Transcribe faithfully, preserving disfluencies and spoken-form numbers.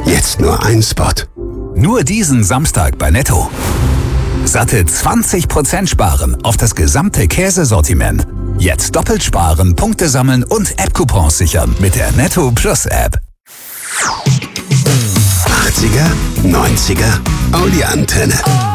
Jetzt nur ein Spot. Nur diesen Samstag bei Netto. Satte zwanzig Prozent sparen auf das gesamte Käsesortiment. Jetzt doppelt sparen, Punkte sammeln und App-Coupons sichern mit der Netto Plus App. achtziger, neunziger, Audi Antenne.